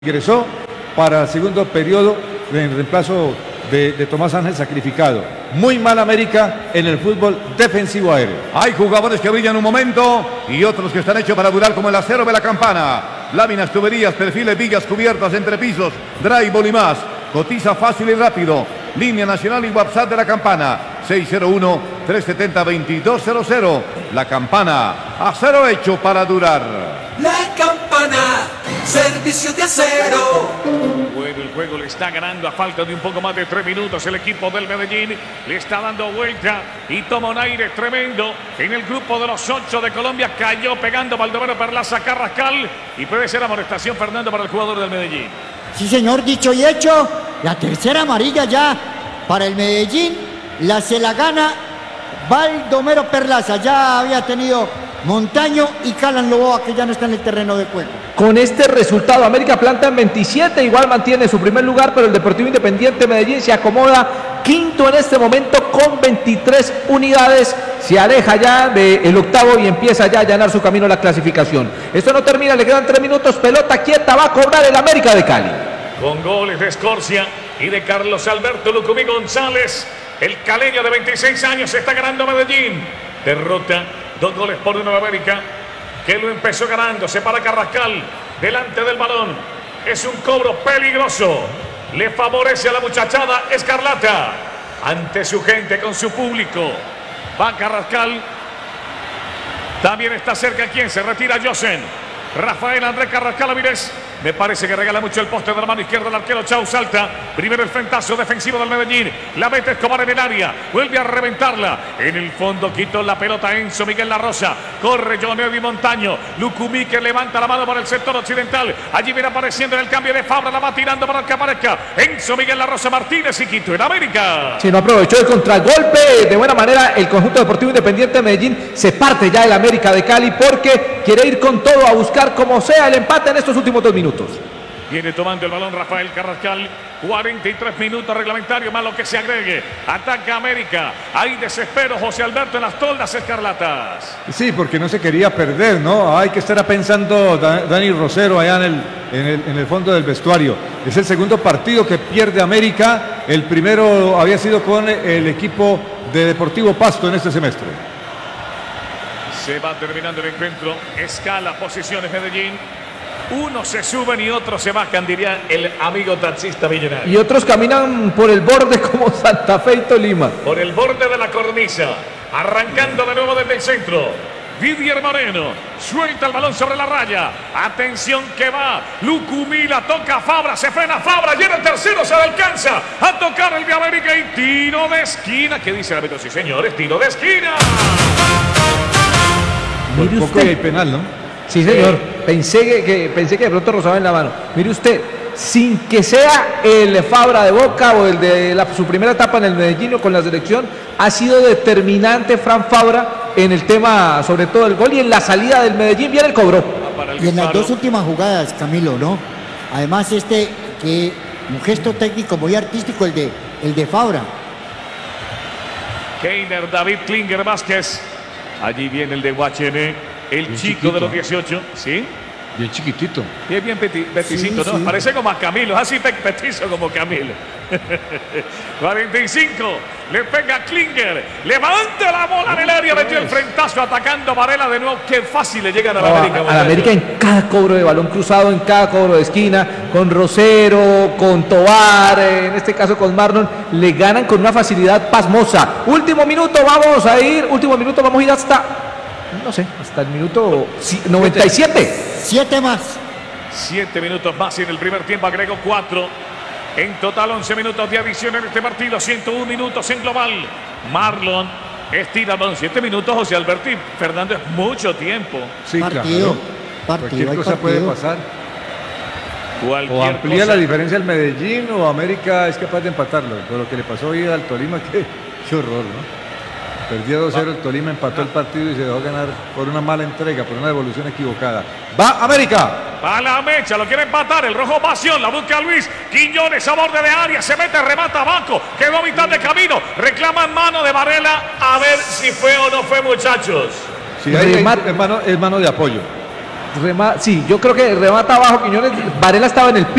Ingresó para el segundo periodo en reemplazo de Tomás Ángel sacrificado. Muy mal América en el fútbol defensivo aéreo. Hay jugadores que brillan un momento y otros que están hechos para durar, como el acero de la Campana. Láminas, tuberías, perfiles, vigas, cubiertas, entrepisos, drywall y más. Cotiza fácil y rápido. Línea nacional y WhatsApp de la Campana. 601-370-2200. La Campana. Acero hecho para durar. La Campana. Servicio de acero. Bueno, el juego le está ganando a falta de un poco más de 3 minutos. El equipo del Medellín le está dando vuelta y toma un aire tremendo. En el grupo de los 8 de Colombia cayó pegando Baldomero Perlaza Carrascal. Y puede ser amonestación, Fernando, para el jugador del Medellín. Sí, señor, dicho y hecho. La tercera amarilla ya para el Medellín. Se la gana Baldomero Perlaza. Ya había tenido Montaño y Callan Loboa, que ya no está en el terreno de juego. Con este resultado, América planta en 27, igual mantiene su primer lugar, pero el Deportivo Independiente Medellín se acomoda quinto en este momento con 23 unidades. Se aleja ya del octavo y empieza ya a allanar su camino a la clasificación. Esto no termina, le quedan 3 minutos, pelota quieta, va a cobrar el América de Cali. Con goles de Escorcia y de Carlos Alberto Lucumí González, el caleño de 26 años está ganando Medellín. Derrota 2-1 de América, que lo empezó ganando. Se para Carrascal delante del balón. Es un cobro peligroso. Le favorece a la muchachada escarlata ante su gente, con su público. Va Carrascal. También está cerca quien se retira, Josen. Rafael Andrés Carrascal Avilés. Me parece que regala mucho el poste de la mano izquierda. El arquero Chau salta. Primero el frentazo defensivo del Medellín. La mete Escobar en el área. Vuelve a reventarla. En el fondo quitó la pelota Enzo Miguel La Rosa. Corre John Eddy Montaño. Lucumí, que levanta la mano para el sector occidental. Allí viene apareciendo en el cambio de Fabra. La va tirando para que aparezca Enzo Miguel La Rosa Martínez y Quito en América. Si no aprovechó el contragolpe de buena manera, el conjunto deportivo Independiente de Medellín se parte ya del América de Cali, porque quiere ir con todo a buscar como sea el empate en estos últimos 2 minutos. Viene tomando el balón Rafael Carrascal. 43 minutos reglamentario, más lo que se agregue. Ataca América. Hay desespero, José Alberto, en las toldas escarlatas. Sí, porque no se quería perder, ¿no? Hay que estar pensando Dani Rosero allá en el fondo del vestuario. Es el segundo partido que pierde América. El primero había sido con el equipo de Deportivo Pasto en este semestre. Se va terminando el encuentro. Escala posiciones Medellín. Unos se suben y otros se bajan, diría el amigo taxista millonario. Y otros caminan por el borde como Santa Fe y Tolima. Por el borde de la cornisa. Arrancando de nuevo desde el centro. Didier Moreno suelta el balón sobre la raya. Atención que va. Lucumí la toca Fabra. Se frena Fabra. Llega el tercero. Se le alcanza a tocar el de América. Y tiro de esquina. ¿Qué dice el árbitro? Sí, señores. Tiro de esquina. Por poco y hay penal, ¿no? Sí, señor. Pensé que de pronto rozaba en la mano. Mire usted, sin que sea el Fabra de Boca o el de su primera etapa en el Medellín o con la selección, ha sido determinante Fran Fabra en el tema, sobre todo el gol y en la salida del Medellín. Viene el cobro. Y en las 2 últimas jugadas, Camilo, ¿no? Además que un gesto técnico muy artístico el de Fabra. Keiner David Klinger Vázquez. Allí viene el de Guachene. El bien chico chiquito. De los 18, ¿sí? Bien chiquitito. Bien peticito, sí, ¿no? Sí. Parece como a Camilo, así petizo como Camilo. 45, le pega Klinger, levanta la bola en el área, metió el frentazo atacando Varela de nuevo. Qué fácil le llegan a la América. A la América en cada cobro de balón cruzado, en cada cobro de esquina, con Rosero, con Tobar, en este caso con Marlon, le ganan con una facilidad pasmosa. Último minuto, vamos a ir hasta... No sé, hasta el minuto 97. 7 más. 7 minutos más y en el primer tiempo agregó 4. En total 11 minutos de adición en este partido. 101 minutos en global. Marlon estira 7 minutos. José Alberto y Fernando, es mucho tiempo. Sí, partido, claro. Cualquier cosa puede pasar. O amplía cosa. La diferencia el Medellín o América es capaz de empatarlo. Por lo que le pasó hoy al Tolima, qué horror, ¿no? Perdió 2-0 el Tolima, empató el partido y se dejó ganar por una mala entrega, por una devolución equivocada. ¡Va América! Va la mecha, lo quiere empatar, el rojo pasión, la busca Luis Quiñones a borde de área, se mete, remata Baco, quedó a mitad de camino, reclama mano de Varela, a ver si fue o no fue, muchachos. Sí, es mano de apoyo. Sí, yo creo que remata abajo Quiñones. Varela estaba en el